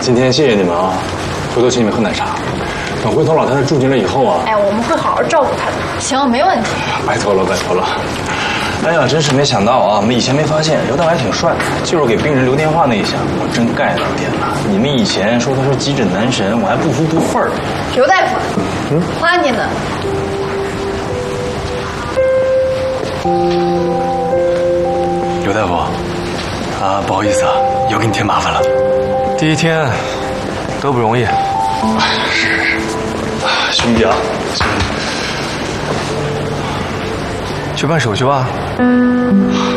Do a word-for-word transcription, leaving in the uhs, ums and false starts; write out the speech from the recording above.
今天谢谢你们啊，回头请你们喝奶茶。等回头老太太住进来以后啊， 哎，我们会好好照顾她的。行，没问题。 拜托了，拜托了。哎呀，真是没想到啊！我们以前没发现刘大还挺帅，就是给病人留电话那一下，我真盖了点了。你们以前说他是急诊男神，我还不服不忿儿。 刘大夫，嗯，夸你呢。 刘大夫，啊，不好意思啊，又给你添麻烦了。 第一天都不容易。 是是是，兄弟啊，兄弟。 去办手续吧。 嗯